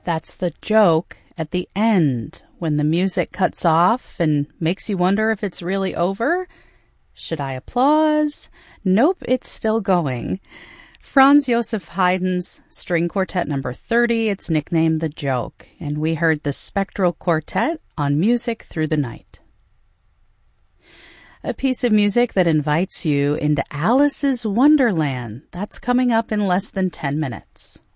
That's the joke at the end, when the music cuts off and makes you wonder if it's really over. Should I applause? Nope, it's still going. Franz Joseph Haydn's String Quartet number 30, it's nicknamed The Joke, and we heard the Spectral Quartet on Music Through the Night. A piece of music that invites you into Alice's Wonderland. That's coming up in less than 10 minutes.